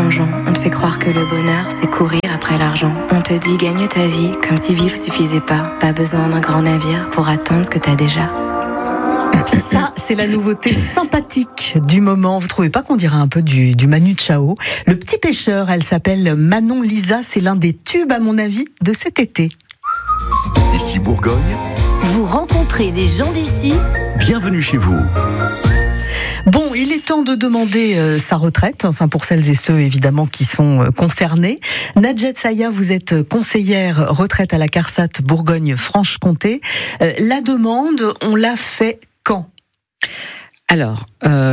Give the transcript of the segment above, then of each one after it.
tellement de gens. On te fait croire que le bonheur, c'est courir après l'argent. On te dit gagne ta vie, comme si vivre suffisait pas. Pas besoin d'un grand navire pour atteindre ce que t'as déjà. Ça, c'est la nouveauté sympathique du moment. Vous trouvez pas qu'on dirait un peu du Manu Chao? Le petit pêcheur, elle s'appelle Manon Lisa. C'est l'un des tubes, à mon avis, de cet été. Ici Bourgogne. Vous rencontrez des gens d'ici. Bienvenue chez vous. Bon, il est temps de demander sa retraite, enfin pour celles et ceux évidemment qui sont concernés. Nadjet Saya, vous êtes conseillère retraite à la CARSAT Bourgogne-Franche-Comté. La demande, on l'a fait quand ? Alors,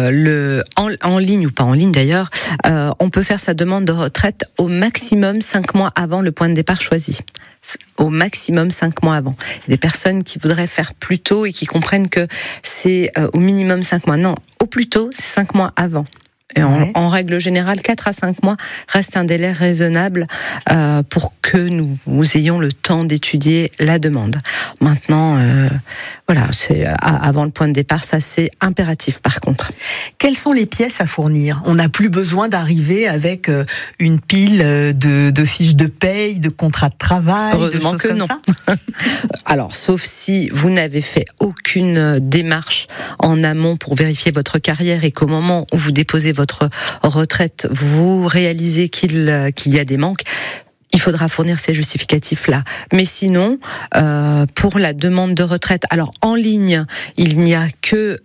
en ligne ou pas en ligne d'ailleurs, on peut faire sa demande de retraite au maximum 5 mois avant le point de départ choisi. Au maximum 5 mois avant. Il y a des personnes qui voudraient faire plus tôt et qui comprennent que c'est au minimum 5 mois. Non, au plus tôt, c'est 5 mois avant. Et en règle générale, 4 à 5 mois reste un délai raisonnable pour que nous ayons le temps d'étudier la demande. Maintenant, voilà, c'est avant le point de départ, ça c'est impératif par contre. Quelles sont les pièces à fournir ? On n'a plus besoin d'arriver avec une pile de fiches de paye, de contrats de travail, heureusement de choses que comme non. ça. Alors, sauf si vous n'avez fait aucune démarche en amont pour vérifier votre carrière et qu'au moment où vous déposez votre retraite, vous réalisez qu'il y a des manques, il faudra fournir ces justificatifs-là. Mais sinon, pour la demande de retraite, alors en ligne, il n'y a que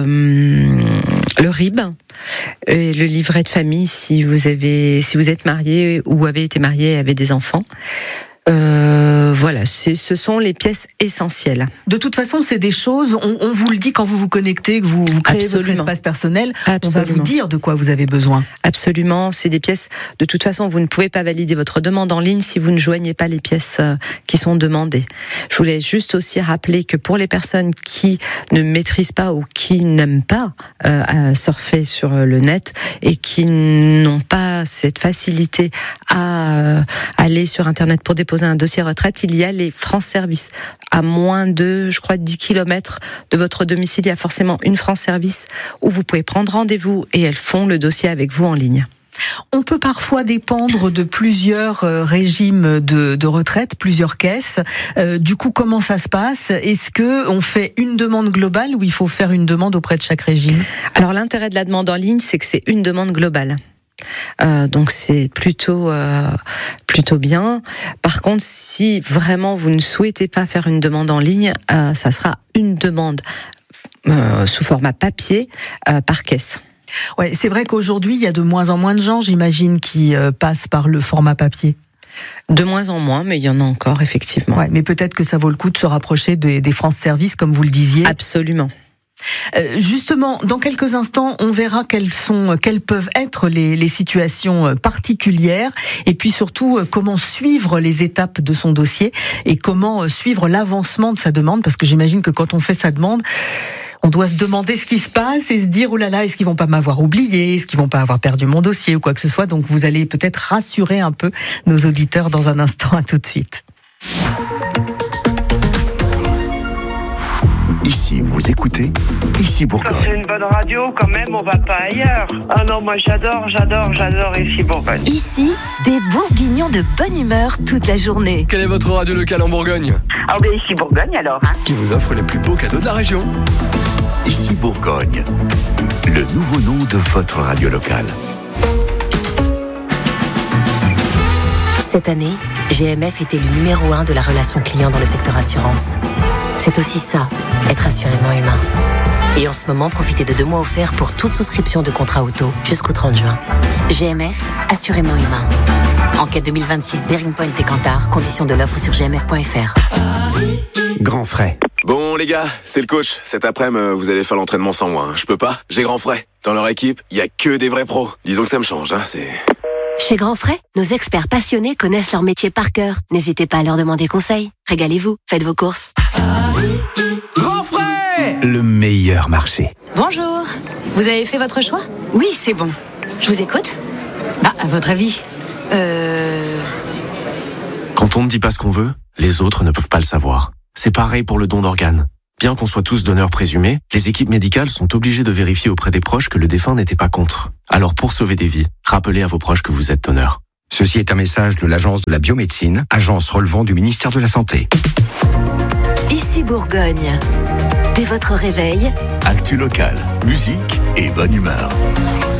le RIB et le livret de famille si vous êtes marié ou avez été marié et avez des enfants. Voilà, ce sont les pièces essentielles. De toute façon, c'est des choses, on vous le dit quand vous vous connectez, que vous créez Absolument. votre espace personnel, Absolument. on va vous dire de quoi vous avez besoin. Absolument, c'est des pièces, de toute façon, vous ne pouvez pas valider votre demande en ligne si vous ne joignez pas les pièces qui sont demandées. Je voulais juste aussi rappeler que pour les personnes qui ne maîtrisent pas ou qui n'aiment pas surfer sur le net et qui n'ont pas cette facilité à aller sur Internet pour déposer un dossier retraite, il y a les France Service. À moins de, je crois, 10 km de votre domicile, il y a forcément une France Service où vous pouvez prendre rendez-vous et elles font le dossier avec vous en ligne. On peut parfois dépendre de plusieurs régimes de retraite, plusieurs caisses. Du coup, comment ça se passe ? Est-ce que on fait une demande globale ou il faut faire une demande auprès de chaque régime ? Alors l'intérêt de la demande en ligne, c'est que c'est une demande globale. Donc c'est plutôt bien. Par contre, si vraiment vous ne souhaitez pas faire une demande en ligne, ça sera une demande sous format papier par caisse. Ouais, c'est vrai qu'aujourd'hui, il y a de moins en moins de gens, j'imagine, qui passent par le format papier. De moins en moins, mais il y en a encore, effectivement. Ouais, mais peut-être que ça vaut le coup de se rapprocher des France Service, comme vous le disiez. Absolument. Justement, dans quelques instants, on verra quelles peuvent être les situations particulières et puis surtout comment suivre les étapes de son dossier et comment suivre l'avancement de sa demande, parce que j'imagine que quand on fait sa demande, on doit se demander ce qui se passe et se dire oh là là, est-ce qu'ils vont pas m'avoir oublié, est-ce qu'ils vont pas avoir perdu mon dossier ou quoi que ce soit. Donc vous allez peut-être rassurer un peu nos auditeurs dans un instant. À tout de suite. Ici, vous écoutez, ici Bourgogne. C'est une bonne radio, quand même, on va pas ailleurs. Ah non, moi j'adore ici Bourgogne. Ici, des Bourguignons de bonne humeur toute la journée. Quelle est votre radio locale en Bourgogne ? Ah ben ici Bourgogne alors, hein. Qui vous offre les plus beaux cadeaux de la région. Ici Bourgogne, le nouveau nom de votre radio locale. Cette année, GMF était le numéro 1 de la relation client dans le secteur assurance. C'est aussi ça, être assurément humain. Et en ce moment, profitez de 2 mois offerts pour toute souscription de contrat auto jusqu'au 30 juin. GMF, assurément humain. Enquête 2026, Bearing Point et Cantar, conditions de l'offre sur gmf.fr. Grand frais. Bon les gars, c'est le coach. Cet après-midi, vous allez faire l'entraînement sans moi. Je peux pas, j'ai grand frais. Dans leur équipe, il y a que des vrais pros. Disons que ça me change, c'est... Chez Grand Frais, nos experts passionnés connaissent leur métier par cœur. N'hésitez pas à leur demander conseil. Régalez-vous, faites vos courses. Grand frais, le meilleur marché. Bonjour, vous avez fait votre choix ? Oui, c'est bon. Je vous écoute ? À votre avis Quand on ne dit pas ce qu'on veut, les autres ne peuvent pas le savoir. C'est pareil pour le don d'organes. Bien qu'on soit tous donneurs présumés, les équipes médicales sont obligées de vérifier auprès des proches que le défunt n'était pas contre. Alors pour sauver des vies, rappelez à vos proches que vous êtes donneur. Ceci est un message de l'Agence de la biomédecine, agence relevant du ministère de la Santé. Ici Bourgogne. Dès votre réveil, actu locale, musique et bonne humeur.